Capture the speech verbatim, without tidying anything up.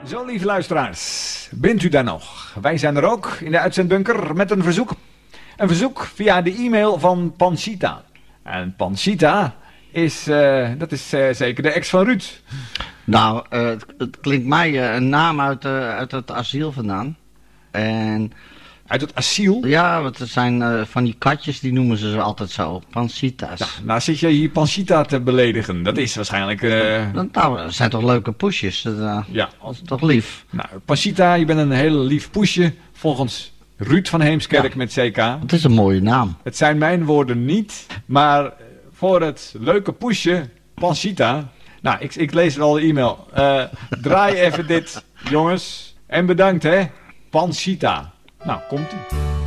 Zo, lieve luisteraars, bent u daar nog? Wij zijn er ook in de uitzendbunker met een verzoek. Een verzoek via de e-mail van Panchita. En Panchita is, uh, dat is uh, zeker de ex van Ruud. Nou, uh, het, het klinkt mij uh, een naam uit, uh, uit het asiel vandaan. En... Uit het asiel? Ja, want er zijn uh, van die katjes, die noemen ze altijd zo. Panchita's. Ja, nou zit je hier Panchita te beledigen. Dat is waarschijnlijk... Uh... Nou, dat zijn toch leuke poesjes. Dat uh, ja. is toch lief. Nou, Panchita, je bent een heel lief poesje. Volgens Ruud van Heemskerk ja. met C K. Het is een mooie naam. Het zijn mijn woorden niet. Maar voor het leuke poesje, Panchita... Nou, ik, ik lees wel de e-mail. Uh, draai even dit, jongens. En bedankt, hè. Panchita. Nou, komt-ie.